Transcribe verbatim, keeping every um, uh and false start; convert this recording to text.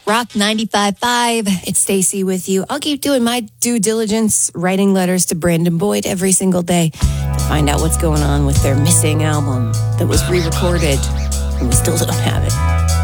Rock ninety-five point five. It's Stacey with you. I'll keep doing my due diligence, writing letters to Brandon Boyd every single day to find out what's going on with their missing album that was re-recorded and we still don't have it.